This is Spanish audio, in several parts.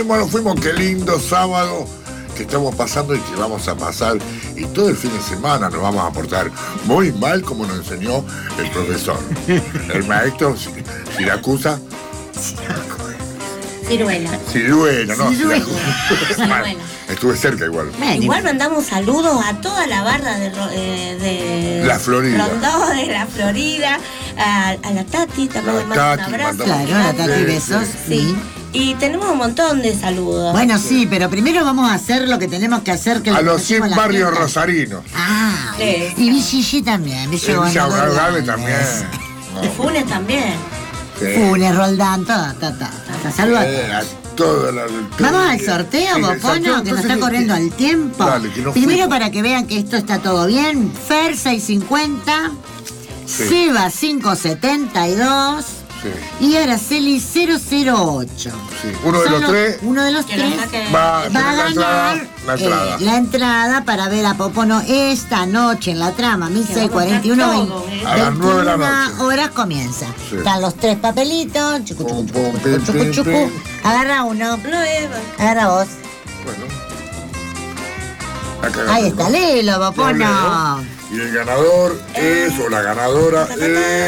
Bueno, fuimos, qué lindo sábado que estamos pasando y que vamos a pasar. Y todo el fin de semana nos vamos a portar muy mal, como nos enseñó el profesor. El maestro Siracusa. Ciruela, no. Ciruela. Estuve cerca igual. Igual mandamos saludos a toda la barra de La Florida. Rondó de la Florida, a la Tati, también le mando un abrazo. Claro, a la Tati, besos. Sí. Y tenemos un montón de saludos. Bueno, sí, pero primero vamos a hacer lo que tenemos que hacer. Que a los 100 barrios rosarinos. Ah, sí. Y Villa también. Villa Galvez también. De Funes también. Sí. Funes, Roldán, saludos a todos. Vamos al sorteo, Bopono, que nos está corriendo al tiempo. Dale, que no primero, fuimos. para que vean que esto está todo bien. Fer 650, Sí. Seba 572 Sí. y Araceli 008. Sí. Uno de los tres Uno de los Que lo tres saque. va a va a tener ganar la entrada. la entrada para ver a Popono esta noche en la trama, 1641, A las 9 de la noche. horas comienza. Sí. Están los tres papelitos, chucu, chucu, Pum, chucu, pum, chucu, pim, chucu, pim, chucu. pim. Agarra uno, No, Eva. agarra vos. Bueno. Acá Ahí está, léelo, Popono. Y el ganador es, o la ganadora es...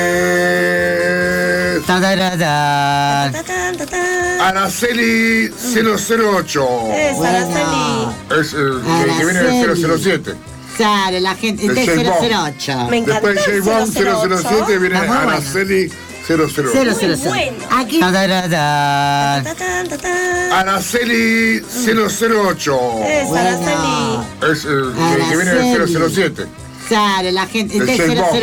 Ta, ta, ta, ta. Tatán, tatán. Araceli 008. Es Araceli. Es el que viene del 007. Claro, la gente El del James Bond. 008. Me encantó Después el J. Bond 007 viene Está muy bueno. Araceli 008. 008. bueno. Aquí. Ta, ta, ta, ta. Tatán, tatán. Araceli 008. Es Bueno. Araceli. Es el que viene del Araceli. 007. Claro, la gente El del James Bond.